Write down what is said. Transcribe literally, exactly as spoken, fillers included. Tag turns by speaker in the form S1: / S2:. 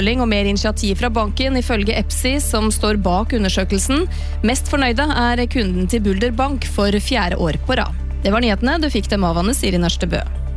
S1: oppfølging og mer initiativ fra banken, ifølge Epsi, som står bak undersøkelsen. Mest fornøyde er kunden til Bulder Bank for fjerde år på rad. Det var nyhetene, du fikk dem av Anne Siri Nørstebø.